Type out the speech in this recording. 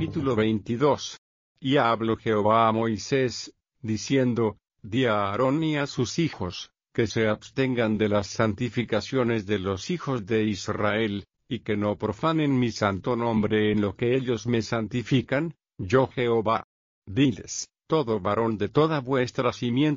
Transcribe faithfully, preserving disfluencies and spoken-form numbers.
Capítulo veintidós. Y habló Jehová a Moisés, diciendo, Di a Aarón y a sus hijos, que se abstengan de las santificaciones de los hijos de Israel, y que no profanen mi santo nombre en lo que ellos me santifican, yo Jehová. Diles, todo varón de toda vuestra simiente